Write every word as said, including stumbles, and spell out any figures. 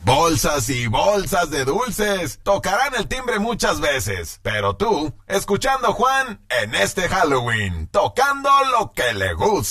Bolsas y bolsas de dulces. Tocarán el timbre muchas veces, pero tú, escuchando a Juan en este Halloween, tocando lo que le gusta.